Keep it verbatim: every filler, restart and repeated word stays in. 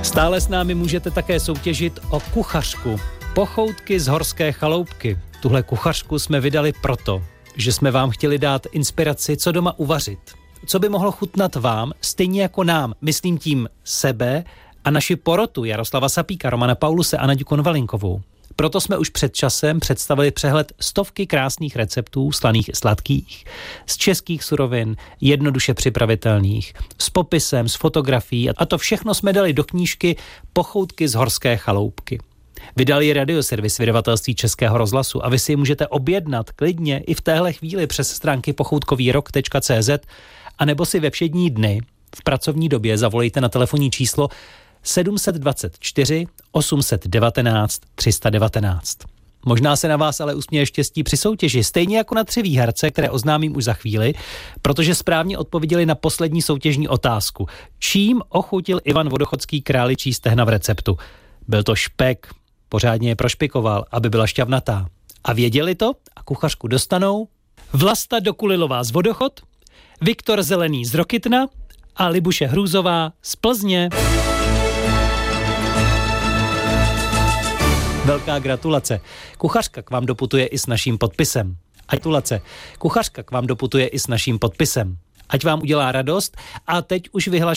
Stále s námi můžete také soutěžit o kuchařku. Pochoutky z horské chaloupky. Tuhle kuchařku jsme vydali proto, že jsme vám chtěli dát inspiraci, co doma uvařit. Co by mohlo chutnat vám, stejně jako nám, myslím tím sebe a naši porotu Jaroslava Sapíka, Romana Pauluse a Naďu Konvalinkovou. Proto jsme už před časem představili přehled stovky krásných receptů, slaných i sladkých, z českých surovin, jednoduše připravitelných, s popisem, s fotografií a to všechno jsme dali do knížky Pochoutky z horské chaloupky. Vydal ji radioservis vydavatelství Českého rozhlasu a vy si ji můžete objednat klidně i v téhle chvíli přes stránky pochoutkovýrok tečka cé zet a nebo si ve všední dny v pracovní době zavolejte na telefonní číslo sedm set dvacet čtyři osm set devatenáct tři sta devatenáct. Možná se na vás ale usměje štěstí při soutěži, stejně jako na tři výherce, které oznámím už za chvíli, protože správně odpověděli na poslední soutěžní otázku. Čím ochutil Ivan Vodochodský králičí stehna v receptu? Byl to špek, pořádně je prošpikoval, aby byla šťavnatá. A věděli to a kuchařku dostanou Vlasta Dokulilová z Vodochod, Viktor Zelený z Rokytna a Libuše Hrůzová z Plzně. Velká gratulace. Kuchařka k vám doputuje i s naším podpisem. A gratulace. Kuchařka k vám doputuje i s naším podpisem. Ať vám udělá radost a teď už vyhlaš